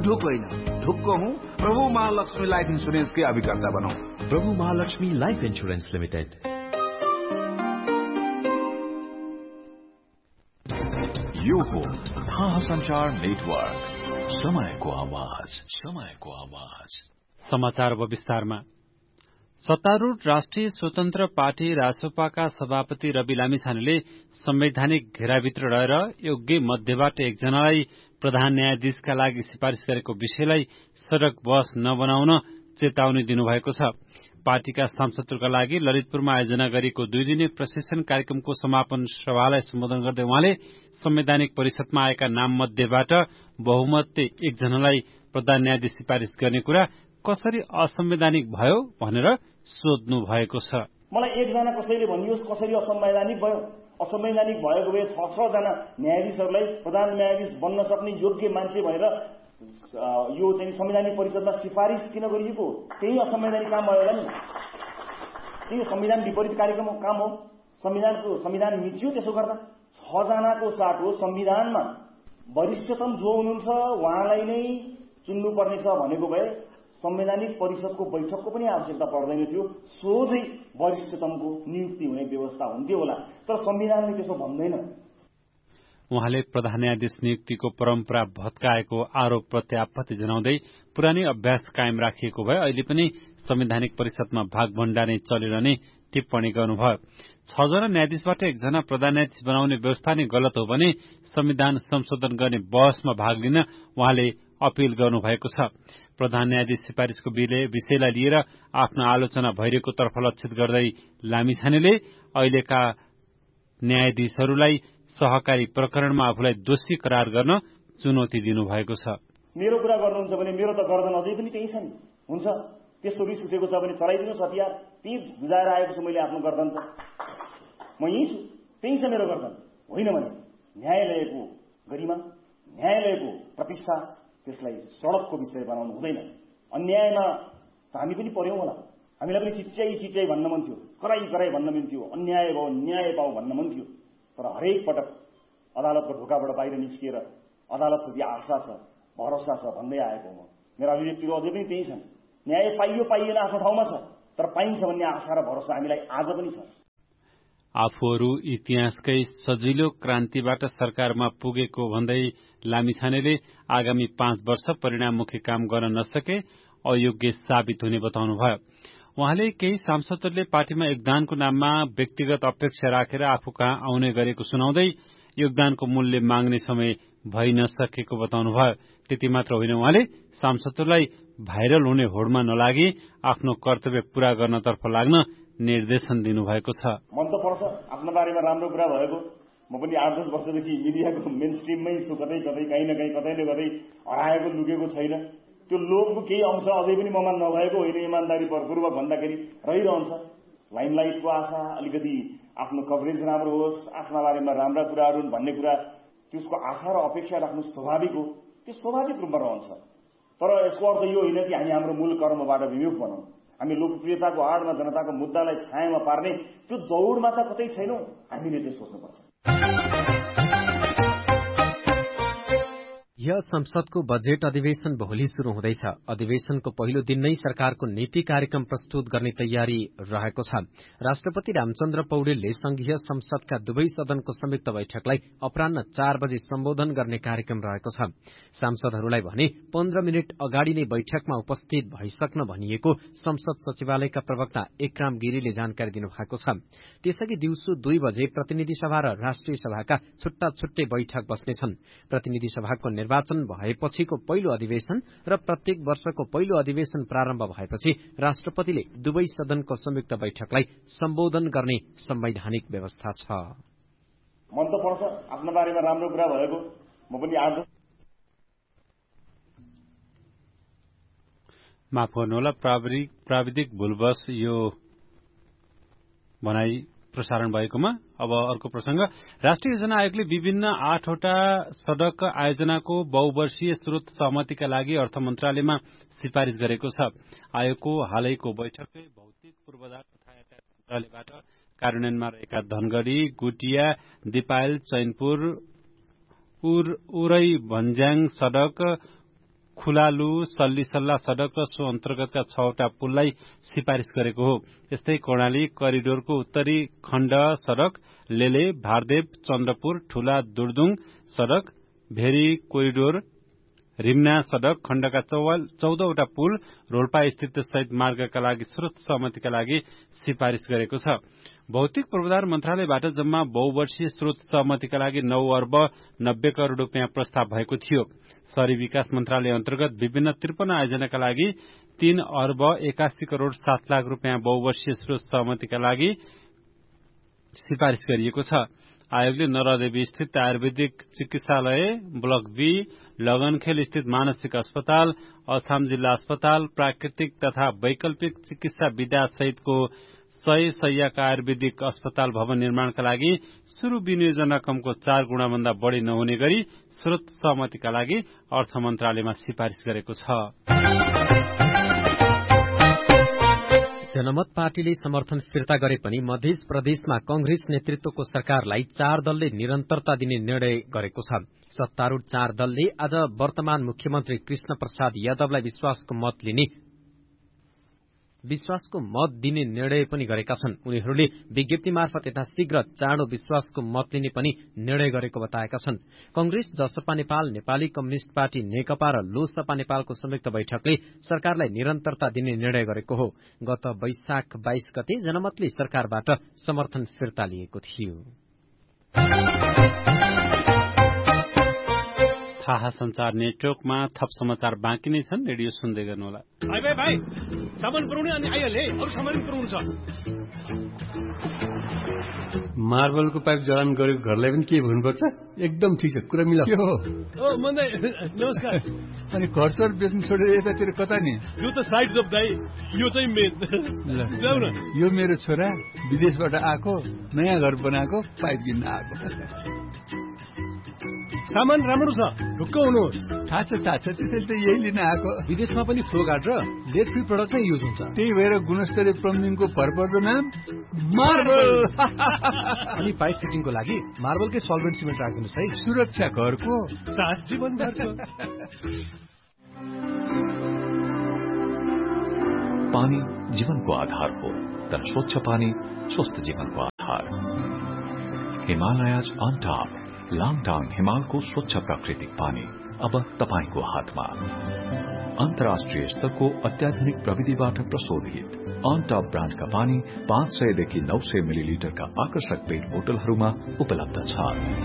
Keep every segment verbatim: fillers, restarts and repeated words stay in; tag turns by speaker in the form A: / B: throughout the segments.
A: ढुक होइन, ढुक्क हूँ। प्रभु महालक्ष्मी लाइफ इंश्योरेंस के अभिकर्ता बनौं।
B: प्रभु महालक्ष्मी लाइफ इंश्योरेंस लिमिटेड।
C: यो हो थाहा संचार नेटवर्क, समयको आवाज, समयको आवाज।
D: समाचार अब विस्तारमा। सत्तारूढ़ राष्ट्रिय स्वतन्त्र पार्टी रासोपाका सभापति रवि लामिछानेले संवैधानिक घेराभित्र रहेर योग्य मध्यबाट एकजनालाई प्रधान न्यायाधीशका लागि सिफारिश गरेको विषयलाई सड़क बस नबनाउन चेतावनी दिनुभएको छ। पार्टीका सांसदहरूका लागि ललितपुरमा आयोजना गरिएको दुई दिने प्रशिक्षण कार्यक्रमको समापन सभालाई सम्बोधन गर्दै उहाँले संवैधानिक परिषदमा आएका नाम मध्यबाट बहुमतले एकजनालाई प्रधान न्यायाधीश सिफारिश गर्ने कुरा कसरी असंवैधानिक भयो भनेर सोध्नु भएको छ।
E: मलाई एकजना कसैले भनियोस् कसरी असंवैधानिक भयो। असंवैधानिक भएको भए छ छ जना न्यायाधीशहरूलाई प्रधान न्यायाधीश बन्न सक्ने योग्य मान्छे भनेर यो चाहिँ संवैधानिक परिषदमा सिफारिश किन गरिएको? त्यही असंवैधानिक काम भयो होला नि। त्यही संविधान विपरीत कार्यक्रम काम हो। संविधानको संविधान मिचियो त्यसो गर्दा। छ जनाको साटो संविधानमा वरिष्ठतम जो हुनुहुन्छ उहाँलाई नै चुन्नुपर्ने छ भनेको भए संवैधानिक परिषदको बैठकको पनि आवश्यकता पर्दैन थियो। सोझै वरिष्ठतमको नियुक्ति हुने व्यवस्था हुन्थ्यो होला। तर संविधानले त्यसो भन्दैन।
D: उहाँले प्रधान न्यायाधीश नियुक्तिको परम्परा भत्काएको आरोप प्रति आपत्ति जनाउँदै पुरानै अभ्यास कायम राखिएको भए अहिले पनि संवैधानिक परिषदमा भागभण्डा नै चलिरहने टिप्पणी गर्नुभयो। छजना न्यायाधीशबाट एकजना प्रधान न्यायाधीश बनाउने व्यवस्था नै गलत हो भने संविधान संशोधन गर्ने बहसमा भाग लिन उहाँले अपील गर्नुभएको छ। प्रधान न्यायाधीश सिफारिशको विषयलाई लिएर आफ्नो आलोचना भइरहेको तर्फ लक्षित गर्दै लामिछानेले अहिलेका न्यायाधीशहरूलाई सहकारी प्रकरणमा आफूलाई दोषी करार गर्न चुनौती दिनुभएको छ।
E: मेरो कुरा गर्नुहुन्छ भने मेरो त गर्दन अझै पनि त्यही छ नि। हुन्छ त्यस्तो रिस उठेको छ भने चलाइदिनुहोस् हतियार। त्यही बुझाएर आएको छु मैले आफ्नो गर्दन त। म यहीँ छु, त्यही छ मेरो गर्दन। होइन भने न्यायालयको गरिमा, न्यायालयको प्रतिष्ठा त्यसलाई सड़कको विषय बनाउनु हुँदैन। अन्यायमा त हामी पनि पर्यौं होला। हामीलाई पनि चिच्याई चिच्याई भन्न मन थियो, कराई कराई भन्न मन थियो, अन्याय भयो न्याय पाऊ भन्न मन थियो। तर हरेक पटक अदालतको ढोकाबाट बाहिर निस्किएर अदालतप्रति आशा छ, भरोसा छ भन्दै आएको म। मेरा अभिव्यक्तिहरू अझै पनि त्यही छन्। न्याय पाइयो पाइएन आफ्नो ठाउँमा छ, तर पाइन्छ भन्ने आशा र भरोसा हामीलाई आज पनि छ।
D: आफूहरू इतिहासकै सजिलो क्रान्तिबाट सरकारमा पुगेको भन्दै लामिछानेले आगामी पाँच वर्ष परिणाममुखी काम गर्न नसके अयोग्य साबित हुने बताउनुभयो। उहाँले केही सांसदहरूले पार्टीमा योगदानको नाममा व्यक्तिगत अपेक्षा राखेर आफू कहाँ आउने गरेको सुनाउँदै योगदानको मूल्य माग्ने समय भइ नसकेको बताउनुभयो। त्यति मात्र होइन, उहाँले सांसदहरूलाई भाइरल हुने होडमा नलागी आफ्नो कर्तव्य पूरा गर्नतर्फ लाग्न निर्देशन दिनुभएको छ।
E: मन त पर्छ आफ्नो बारेमा राम्रो कुरा भएको। म पनि आठ दस वर्षदेखि मिडियाको मेन स्ट्रिममै छु। कतै कतै कहीँ न कहीँ कतै न कतै हराएको लुकेको छैन। त्यो लोभको केही अंश अझै पनि ममा नभएको होइन। इमान्दारी पूर्वक भन्दाखेरि रहिरहन्छ। लाइमलाइटको आशा, अलिकति आफ्नो कभरेज राम्रो होस्, आफ्ना बारेमा राम्रा कुराहरू भन्ने कुरा, त्यसको आशा र अपेक्षा राख्नु स्वाभाविक हो। त्यो स्वाभाविक रूपमा रहन्छ। तर यसको अर्थ यो होइन कि हामी हाम्रो मूल कर्मबाट विमुख बनाउँ। हामी लोकप्रियताको आडमा जनताको मुद्दालाई छायामा पार्ने त्यो दौडमा त कतै छैनौं। हामीले त्यो सोच्नुपर्छ।
B: यह संसदको बजेट अधिवेशन भोलि शुरू हुँदैछ। अधिवेशनको पहिलो दिन नै सरकारको नीति कार्यक्रम प्रस्तुत गर्ने तयारी रहेको छ। राष्ट्रपति रामचन्द्र पौडेलले संघीय संसदका दुवै सदनको संयुक्त बैठकलाई अपराह्न चार बजे सम्बोधन गर्ने कार्यक्रम रहेको छ। सांसदहरूलाई भने पन्ध्र मिनट अगाडि नै बैठकमा उपस्थित भइसक्न भनिएको संसद सचिवालयका प्रवक्ता एकराम गिरीले जानकारी दिनुभएको छ। त्यसअघि दिउँसो दुई बजे प्रतिनिधि सभा र राष्ट्रिय सभाका छुट्टा छुट्टै बैठक बस्नेछन्। प्रतिनिधि सभाको निर्वाचन भएपछिको पहिलो अधिवेशन र प्रत्येक वर्षको पहिलो अधिवेशन प्रारम्भ भएपछि राष्ट्रपतिले दुवै सदनको संयुक्त बैठकलाई सम्बोधन गर्ने संवैधानिक व्यवस्था छ।
E: मन त पर्छ आफ्नो बारेमा राम्रो कुरा भएको। म पनि आज
D: माफ गर्नुहोला, प्राविधिक प्राविधिक भूलवश यो भनाई प्रसारण भएकोमा। अब अर्को प्रसंग। राष्ट्रिय योजना आयोगले विभिन्न आठवटा सड़क आयोजनाको बहुवर्षीय स्रोत सहमतिका लागि अर्थ मन्त्रालयमा सिफारिश गरेको छ। आयोगको हालैको बैठकले भौतिक पूर्वाधार तथा यातायात मन्त्रालयबाट कार्यान्वयनमा रहेका धनगढ़ी, गुटिया, दिपायल, चैनपुर, उर, उरै भन्ज्याङ सड़क, खुलालु सल्लीसल्ला सड़क र सो अन्तर्गतका छवटा पुललाई सिफारिश गरेको हो। यस्तै कर्णाली करिडोरको उत्तरी खण्ड सड़क, लेले भारदेव चन्द्रपुर ठूला दुर्दुङ सड़क, भेरी कोरिडोर रिम्ना सड़क खण्डका चौधवटा पुल रोल्पा स्थित सहित मार्गका लागि स्रोत सहमतिका लागि सिफारिश गरेको छ। भौतिक पूर्वाधार मन्त्रालयबाट जम्मा बहुवर्षीय स्रोत सहमतिका लागि नौ अर्ब नब्बे करोड़ रूपियाँ प्रस्ताव भएको थियो। शहरी विकास मन्त्रालय अन्तर्गत विभिन्न त्रिपन्न आयोजनाका लागि तीन अर्ब एकासी करोड़ सात लाख रूपियाँ बहुवर्षीय स्रोत सहमतिका लागि सिफारिश गरिएको छ। आयोगले नरदेवी स्थित आयुर्वेदिक चिकित्सालय, ब्लक बी, लगनखेल स्थित मानसिक अस्पताल, अछाम जिल्ला अस्पताल, प्राकृतिक तथा वैकल्पिक चिकित्सा विधा सहितको सय शय्याका आयुर्वेदिक अस्पताल भवन निर्माणका लागि शुरू विनियोजन रकमको चार गुणा भन्दा बढ़ी नहुने गरी स्रोत सहमतिका लागि अर्थ मन्त्रालयमा सिफारिश गरेको छ।
B: जनमत पार्टीले समर्थन फिर्ता गरे पनि मध्य प्रदेशमा कंग्रेस नेतृत्वको सरकारलाई चार दलले निरन्तरता दिने निर्णय गरेको छ। सत्तारूढ़ चार दलले आज वर्तमान मुख्यमन्त्री कृष्ण प्रसाद यादवलाई विश्वासको मत लिने विश्वासको मत दिने निर्णय पनि गरेका छन्। उनीहरूले विज्ञप्ति मार्फत यथाशीघ्र चाँडो विश्वासको मत लिने पनि निर्णय गरेको बताएका छन्। कंग्रेस, जसपा नेपाल, नेपाली कम्युनिष्ट पार्टी नेकपा र लोसपा नेपालको संयुक्त बैठकले सरकारलाई निरन्तरता दिने निर्णय गरेको हो। गत वैशाख बाइस गते जनमतले सरकारबाट समर्थन फिर्ता लिएको थियो।
D: थाहा संचार नेटवर्कमा थप समाचार बाँकी नै छन्। रेडियो सुन्दै गर्नुहोला।
F: भाइ भाइ भाइ सामान पुर्याउने अनि आइहाले, अरू सामान पुर्याउनु छ।
G: मार्बलको पाइप जडान गरेको घरलाई पनि के भन्नुपर्छ? एकदम ठिक छ, कुरा मिला।
F: के हो? ओ मन्दै नमस्कार।
G: अनि घर सर बेच्नु छोडेर यतातिर कता नि?
F: यो त साइड जब दाइ, यो चाहिँ मेन। जाऊ न।
G: यो मेरो छोरा विदेशबाट आएको, नयाँ घर बनाएको, पाइप किन्न आएको।
F: सामान राम्रो छ, ढुक्क हुनुहोस्।
G: थाहा छ थाहा छ, त्यसैले त यही लिन आएको।
F: विदेशमा पनि फ्लो गार्ड र लेड फ्री प्रडक्ट नै युज हुन्छ।
G: त्यही भएर गुणस्तरीय प्लम्बिङको भरपर्दो नाम मार्बल।
F: अनि पाइप फिटिङको लागि मार्बलकै सल्भेन्ट सिमेन्ट राख्दिनुहोस् है।
G: सुरक्षा घरको
F: साथ जीवनभरको।
C: पानी जीवनको आधार हो, तर स्वच्छ पानी स्वस्थ जीवनको आधार। हिमालयज अन टॉप, लाङटाङ हिमालको स्वच्छ प्राकृतिक पानी अब तपाईको हातमा। अन्तर्राष्ट्रिय स्तरको अत्याधुनिक प्रविधिबाट प्रशोधित अन टॉप ब्रान्डका पानी पाँच सयदेखि नौ सय मिलिलिटरका आकर्षक पेट बोतलहरूमा उपलब्ध छ।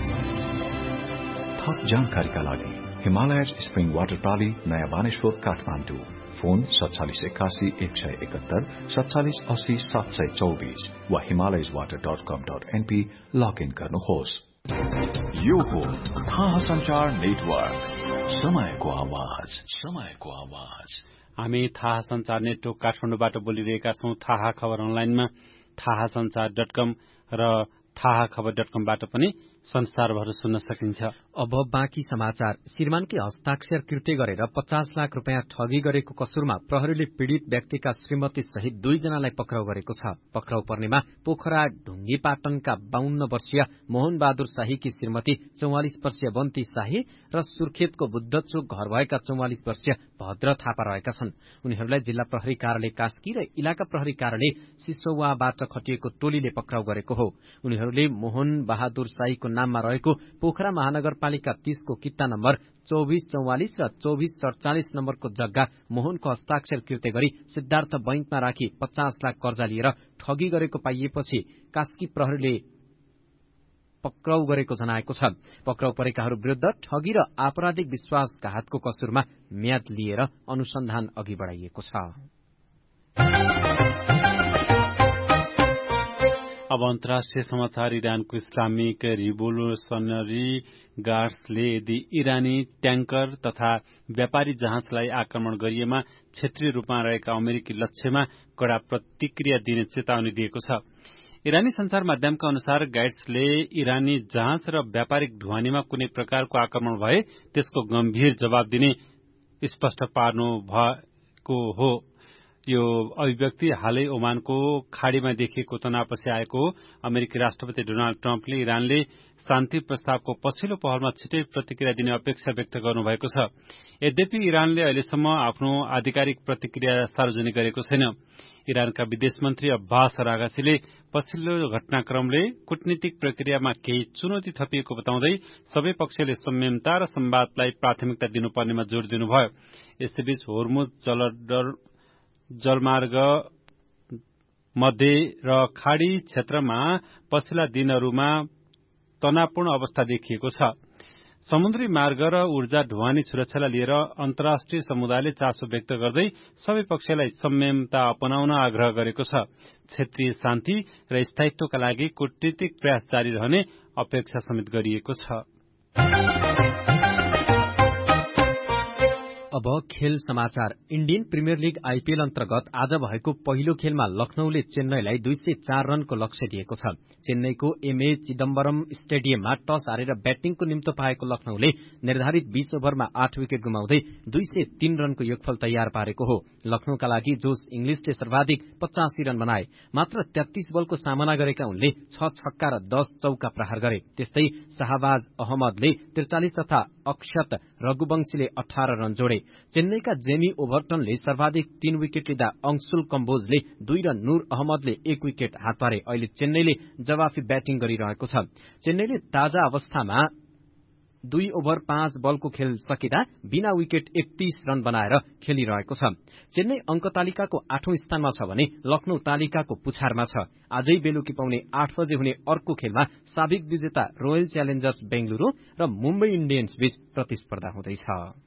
C: थप जानकारीका लागि हिमालयज स्प्रिङ वाटर प्राली, नयाँ बानेश्वर, काठमाडौँ। फोन सत्तालिस एकासी एक सय एकहत्तर सत्तालिस अस्सी सात सय चौबीस वा हिमालयज वाटर डट कम डट एनपी लगइन गर्नुहोस्। यो हो थाहा संचार नेटवर्क, समयको आवाज, समयको आवाज।
D: हामी थाहा संचार नेटवर्क काठमाडौँबाट बोलिरहेका छौं। थाहा खबर अनलाइनमा थाहा संचार डट कम र थाहा खबर डट कमबाट पनि संसारभर सुन्न सकिन्छ।
B: अब बाँकी समाचार। श्रीमानकै हस्ताक्षर कृत्य गरेर पचास लाख रुपियाँ ठगी गरेको कसुरमा प्रहरीले पीड़ित व्यक्तिका श्रीमती सहित दुईजनालाई पक्राउ गरेको छ। पक्राउ पर्नेमा पोखरा ढुङ्गीपाटनका बाहन्न वर्षीय मोहन बहादुर शाहीकी श्रीमती चौवालिस वर्षीय बन्ती शाही र सुर्खेतको बुद्धचोक घर भएका चौवालिस वर्षीय भद्र थापा रहेका छन्। उनीहरूलाई जिल्ला प्रहरी कार्यालय कास्की र इलाका प्रहरी कार्यालय सिसौवाबाट खटिएको टोलीले पक्राउ गरेको हो। उनीहरूले मोहन बहादुर शाहीको नाममा रहेको पोखरा महानगरपालिका तीसको किता नम्बर चौबीस चौवालिस र चौबीस सड़चालिस नम्बरको जग्गा मोहनको हस्ताक्षर कृत्य गरी सिद्धार्थ बैंकमा राखी पचास लाख कर्जा लिएर ठगी गरेको पाइएपछि कास्की प्रहरीले पक्राउ गरेको जनाएको छ। पक्राउ परेकाहरू विरूद्ध ठगी र आपराधिक विश्वासघातको कसुरमा म्याद लिएर अनुसन्धान अघि बढाइएको छ।
D: अब अन्तर्राष्ट्रिय समाचार। इरानको इस्लामिक रिभोल्युसनरी गार्ड्सले यदि इरानी ट्याङ्कर तथा व्यापारी जहाजलाई आक्रमण गरिएमा क्षेत्रीय रूपमा रहेका अमेरिकी लक्ष्यमा कड़ा प्रतिक्रिया दिने चेतावनी दिएको छ। इरानी संचार माध्यमका अनुसार गाइड्सले इरानी जहाज र व्यापारिक ढुवानीमा कुनै प्रकारको आक्रमण भए त्यसको गम्भीर जवाब दिने स्पष्ट पार्नु भएको हो। यो अभिव्यक्ति हालै ओमानको खाड़ीमा देखिएको तनावपछि आएको हो। अमेरिकी राष्ट्रपति डोनाल्ड ट्रम्पले इरानले शान्ति प्रस्तावको पछिल्लो पहलमा छिटै प्रतिक्रिया दिने अपेक्षा व्यक्त गर्नुभएको छ। यद्यपि इरानले अहिलेसम्म आफ्नो आधिकारिक प्रतिक्रिया सार्वजनिक गरेको छैन। इरानका विदेश मन्त्री अब्बास अरागासीले पछिल्लो घटनाक्रमले कूटनीतिक प्रक्रियामा केही चुनौती थपिएको बताउँदै सबै पक्षले संयमता र संवादलाई प्राथमिकता दिनुपर्नेमा जोड़ दिनुभयो। यसैबीच होर्मुज जलमार्ग मध्य र खाड़ी क्षेत्रमा पछिल्ला दिनहरूमा तनावपूर्ण अवस्था देखिएको छ। समुद्री मार्ग र ऊर्जा ढुवानी सुरक्षालाई लिएर अन्तर्राष्ट्रिय समुदायले चासो व्यक्त गर्दै सबै पक्षलाई संयमता अपनाउन आग्रह गरेको छ। क्षेत्रीय शान्ति र स्थायित्वका लागि कूटनीतिक प्रयास जारी रहने अपेक्षा समेत गरिएको छ।
B: अब खेल समाचार। इण्डियन प्रिमियर लीग आईपीएल अन्तर्गत आज भएको पहिलो खेलमा लखनऊले चेन्नईलाई दुई सय चार रनको लक्ष्य दिएको छ। चेन्नईको एमए चिदम्बरम स्टेडियममा टस हारेर ब्याटिङको निम्तो पाएको लखनऊले निर्धारित बीस ओभरमा आठ विकेट गुमाउँदै दुई सय तीन रनको योगफल तयार पारेको हो। लखनऊका लागि जोस इंग्लिसले सर्वाधिक पचासी रन बनाए। मात्र तेत्तीस बलको सामना गरेका उनले छ छक्का र दस चौका प्रहार गरे। त्यस्तै शाहबाज अहमदले त्रिचालिस तथा अक्षत रघुवंशीले अठार रन जोडे। चेन्नईका जेमी ओभरटनले सर्वाधिक तीन विकेट लिँदा अंशुल कम्बोजले दुई र नूर अहमदले एक विकेट हात पारे। अहिले चेन्नईले जवाफी ब्याटिङ गरिरहेको छ। चेन्नईले ताजा अवस्थामा दुई ओभर पाँच बलको खेल सकिँदा बिना विकेट एकतीस रन बनाएर खेलिरहेको छ। चेन्नई अंक तालिकाको आठौं स्थानमा छ भने लखनऊ तालिकाको पुछारमा छ। आजै बेलुकी पाउने आठ बजे हुने अर्को खेलमा साबिक विजेता रोयल च्यालेन्जर्स बेंगलुरू र मुम्बई इण्डियन्स बीच प्रतिस्पर्धा हुँदैछ।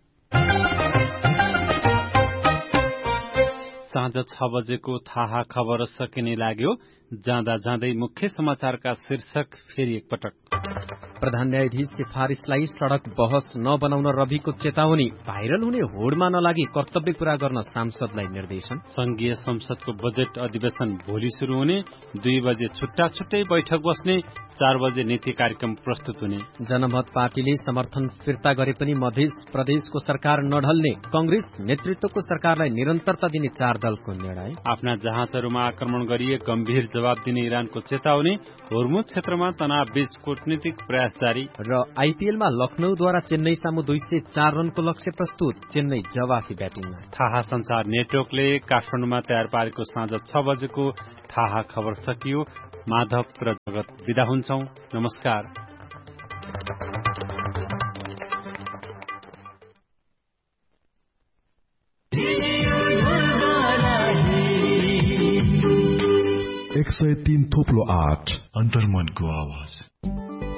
D: साँझ छ बजेको थाहा खबर सकिने लाग्यो। जाँदा जाँदै मुख्य समाचारका शीर्षक फेरि एकपटक।
B: प्रधान न्यायाधीश सिफारिशलाई सड़क बहस नबनाउन रविको चेतावनी। भाइरल हुने होडमा नलागी कर्तव्य पूरा गर्न सांसदलाई निर्देशन।
D: संघीय संसदको बजेट अधिवेशन भोलि शुरू हुने। दुई बजे छुट्टा छुट्टै बैठक बस्ने। चार बजे नीति कार्यक्रम प्रस्तुत हुने।
B: जनमत पार्टीले समर्थन फिर्ता गरे पनि मध्य प्रदेशको सरकार नढल्ने। कांग्रेस नेतृत्वको सरकारलाई निरन्तरता दिने चार दलको निर्णय।
D: आफ्ना जहाजहरूमा आक्रमण गरिए गम्भीर जवाब दिने इरानको चेतावनी। होर्मुज क्षेत्रमा तनाव बीच कूटनीतिक प्रयास जारी।
B: र आईपीएलमा लखनऊद्वारा चेन्नई सामु दुई सय चार रनको लक्ष्य प्रस्तुत। चेन्नई जवाफी ब्याटिङमा।
D: थाहा संचार नेटवर्कले काठमाडौँमा तयार पारेको साँझ छ बजेको थाहा खबर सकियो। माधव र जगत विदा हुन्छौं। नमस्कार।
H: एक सय तीन थोप्लो आठ अन्तर्मनको आवाज।